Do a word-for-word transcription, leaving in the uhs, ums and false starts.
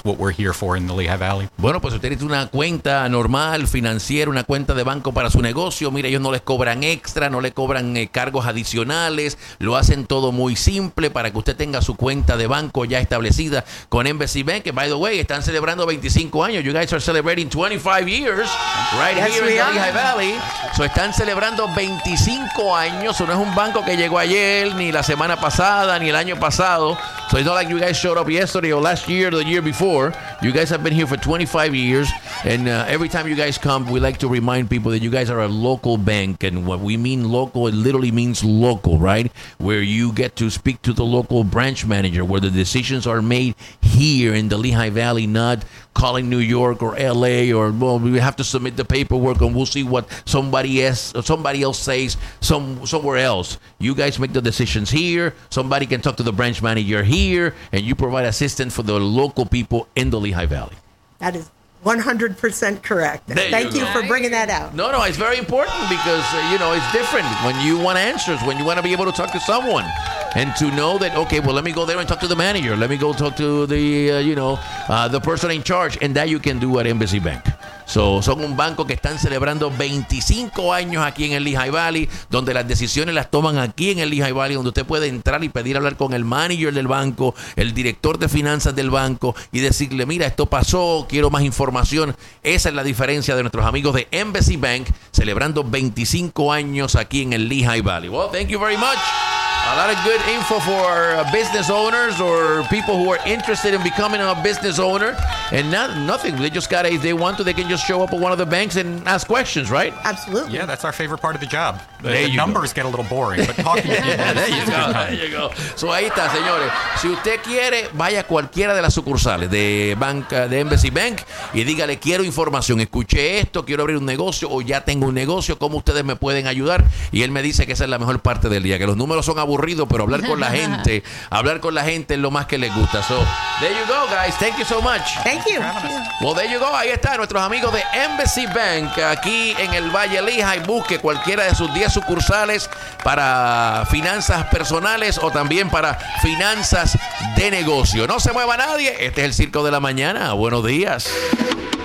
what we're here for in the Lehigh Valley. Bueno, pues usted tiene una cuenta normal, financiera, una cuenta de banco para su negocio. Mira, ellos no les cobran extra, no le cobran eh, cargos adicionales. Lo hacen todo muy simple para que usted tenga su cuenta de banco ya establecida con Embassy Bank. Que, by the way, están celebrando veinticinco años. You guys are celebrating twenty-five years right Yes, here we in the are. Lehigh Valley. So, están celebrando veinticinco años. So, no es un banco que llegó ayer, ni la semana pasada, ni el año pasado. So, it's not like you guys showed up yesterday or last year or the year before. You guys have been here for twenty-five years. And uh, every time you guys come, we like to remind people that you guys are a local bank. And what we mean local, it literally means local, right? Where you get to speak to the local branch manager, where the decisions are made here in the Lehigh Valley, not calling New York or L A, or, well, we have to submit the paperwork and we'll see what somebody else somebody else says some somewhere else. You guys make the decisions here. Somebody can talk to the branch manager here, and you provide assistance for the local people in the Lehigh Valley. That is one hundred percent correct. There Thank you you, go. for bringing that out. No, no, it's very important because, uh, you know, it's different when you want answers, when you want to be able to talk to someone and to know that, okay, well, let me go there and talk to the manager. Let me go talk to the, uh, you know, uh, the person in charge. And that you can do at Embassy Bank. So, son un banco que están celebrando veinticinco años aquí en el Lehigh Valley, donde las decisiones las toman aquí en el Lehigh Valley, donde usted puede entrar y pedir hablar con el manager del banco, el director de finanzas del banco y decirle, mira, esto pasó, quiero más información. Esa es la diferencia de nuestros amigos de Embassy Bank, celebrando veinticinco años aquí en el Lehigh Valley. Well, thank you very much. A lot of good info for uh, business owners or people who are interested in becoming a business owner. And not, nothing. They just got to, if they want to, they can just show up at one of the banks and ask questions, right? Absolutely. Yeah, that's our favorite part of the job. The, There the you numbers get a little boring, but talking to people There is you is a go, good there time. you go. So ahí está, señores. Si usted quiere, vaya a cualquiera de las sucursales de banca de Embassy Bank y dígale, quiero información, escuché esto, quiero abrir un negocio o ya tengo un negocio, ¿cómo ustedes me pueden ayudar? Y él me dice que esa es la mejor parte del día, que los números son aburridos, pero hablar con la gente, hablar con la gente es lo más que les gusta. So, there you go, guys. Thank you so much. Thank you. Well, there you go. Ahí está, nuestros amigos de Embassy Bank, aquí en el Valle Lehigh. Busque cualquiera de sus diez sucursales para finanzas personales o también para finanzas de negocio. No se mueva nadie. Este es el Circo de la Mañana. Buenos días.